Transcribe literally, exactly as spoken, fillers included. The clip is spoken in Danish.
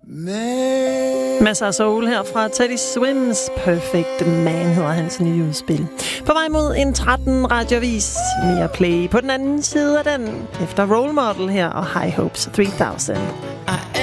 Masser af soul her fra Teddy Swims Perfect Man hedder hans nye udspil. På vej mod en tretten radiovis. Mere play på den anden side af den. Efter Role Model her og High Hopes tre tusind.